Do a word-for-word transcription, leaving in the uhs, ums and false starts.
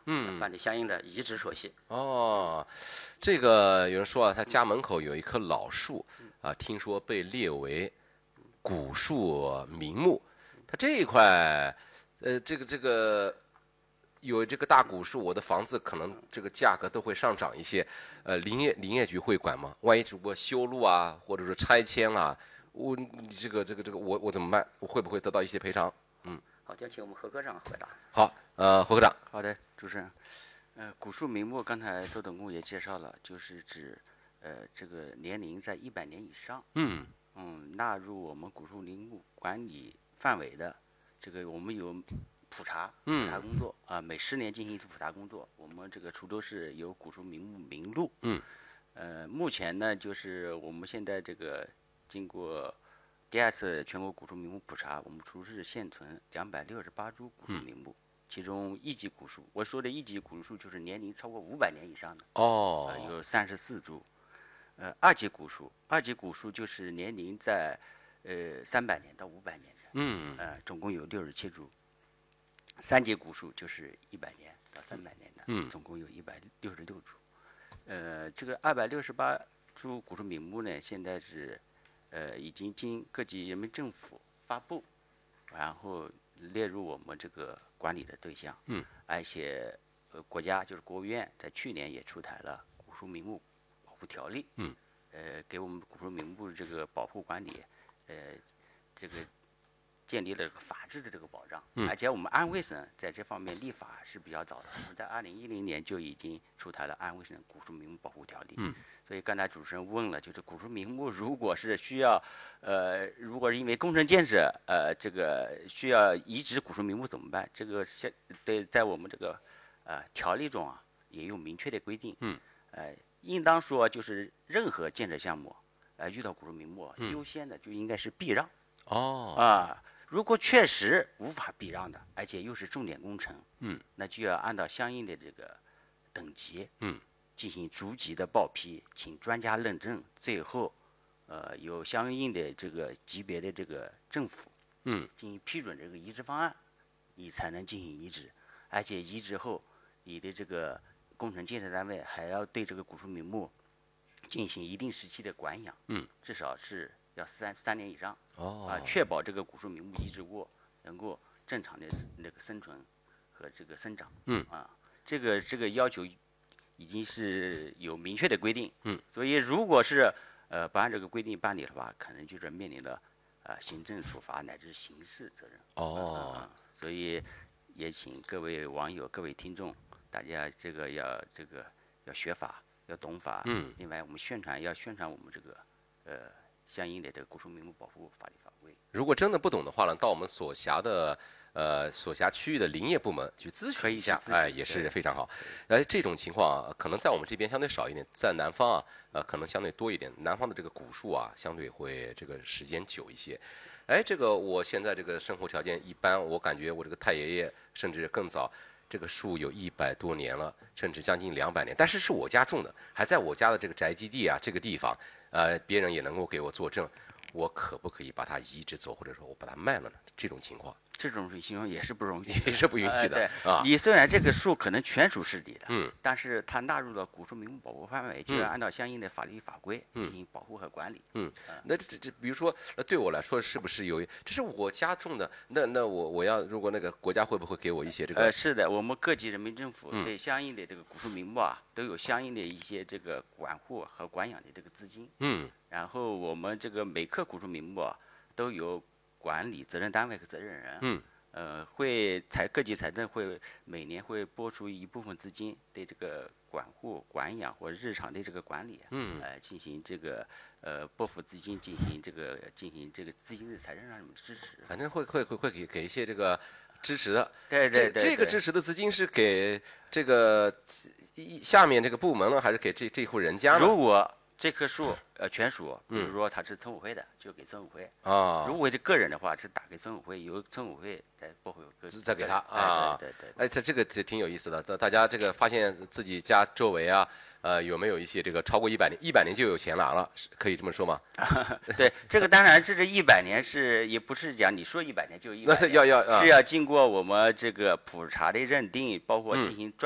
嗯， 办理相应的移植手续。 哦，这个有人说啊，他家门口有一棵老树啊，听说被列为古树名木。他这一块，呃，这个这个有这个大古树，我的房子可能这个价格都会上涨一些。呃，林业林业局会管吗？万一只不过修路啊，或者说拆迁啊，我这个这个这个我我怎么办？我会不会得到一些赔偿？嗯， 好，就请我们何科长回答。 好，呃，何科长。 好的，主持人。呃，古树名木刚才周董工也介绍了，就是指呃这个年龄在一百年以上， 嗯嗯，纳入我们古树林木管理范围的，这个我们有普查普查工作啊、呃，每十年进行一次普查工作。我们这个滁州市有古树名木名录， 嗯， 呃，目前呢就是我们现在这个经过第二次全国古树名木普查，我们滁州市现存两百六十八株古树名木。嗯，其中一级古树，我说的一级古树就是年龄超过五百年以上的， 哦， 呃、有三十四株。呃，二级古树，二级古树就是年龄在呃三百年到五百年的， 嗯， 呃，总共有六十七株。三级古树就是一百年到三百年的， 嗯， 总共有一百六十六株。呃，这个二百六十八株古树名木呢，现在是呃已经经各级人民政府发布，然后列入我们这个管理的对象。 嗯， 而且呃国家就是国务院在去年也出台了古树名木保护条例。 嗯， 呃，给我们古树名木这个保护管理，呃，这个建立了这个法治的这个保障。 嗯， 而且我们安徽省在这方面立法是比较早的，我们在二零一零年就已经出台了安徽省古树名木保护条例。 嗯， 所以刚才主持人问了，就是古树名木如果是需要，呃，如果是因为工程建设，呃，这个需要移植古树名木怎么办？这个是对在我们这个呃条例中啊也有明确的规定。 嗯， 呃，应当说就是任何建设项目，呃，遇到古树名木， 嗯， 优先的就应该是避让。 哦， 啊，如果确实无法避让的，而且又是重点工程， 嗯， 那就要按照相应的这个等级， 嗯， 进行逐级的报批，请专家认证，最后，呃，有相应的这个级别的这个政府， 嗯， 进行批准这个移植方案，你才能进行移植，而且移植后，你的这个工程建设单位还要对这个古树名木进行一定时期的管养， 嗯， 至少是要三三年以上。 哦， 啊，确保这个古树名木移植物能够正常的那个生存和这个生长。 嗯， 啊，这个这个要求已经是有明确的规定。 嗯， 所以如果是呃不按这个规定办理的话，可能就是面临了呃行政处罚乃至刑事责任。 哦， 啊，所以也请各位网友、各位听众，大家这个要这个要学法，要懂法。 嗯， 另外我们宣传要宣传我们这个呃。相应的这个古树名木保护法律法规。 如果真的不懂的话呢，到我们所辖的呃所辖区域的林业部门去咨询一下，哎，也是非常好。哎，这种情况啊，可能在我们这边相对少一点，在南方啊，呃，可能相对多一点。南方的这个古树啊，相对会这个时间久一些。哎，这个我现在这个生活条件一般，我感觉我这个太爷爷甚至更早。这个树有一百多年了，甚至将近两百年，但是是我家种的，还在我家的这个宅基地啊，这个地方，呃，别人也能够给我作证，我可不可以把它移植走，或者说我把它卖了呢？这种情况， 这种情况也是不容许， 也是不允许的、 呃、 啊。 你虽然这个树可能全属是你的， 嗯， 但是它纳入了古树名木保护范围，就要按照相应的法律法规进行保护和管理。 嗯，嗯那这这比如说，呃，对我来说是不是有？这是我家种的，那那我我要如果那个国家会不会给我一些这个？ 呃，是的，我们各级人民政府嗯对相应的这个古树名木啊，都有相应的一些这个管护和管养的这个资金。 嗯， 然后我们这个每棵古树名木啊，都有管理责任单位和责任人。 嗯。 呃，会财各级财政会每年会拨出一部分资金，对这个管护、管养或日常的这个管理， 嗯， 呃，进行这个呃拨付资金，进行这个进行这个资金的财政上的支持。 反正会会会会给给一些这个支持的。 对对对。 这这个支持的资金是给这个下面这个部门呢，还是给这这户人家呢？ 如果这棵树呃全属，比如说它是村委会的，就给村委会啊。 如果是个人的话，是打给村委会，由村委会再拨回个再给他啊。 对对对。 哎，这这个挺有意思的。大家这个发现自己家周围啊，呃，有没有一些这个超过一百年，一百年就有钱拿了，可以这么说吗？ 对，这个当然这这一百年是也不是讲你说一百年就一百年， 那要要是要经过我们这个普查的认定，包括进行专。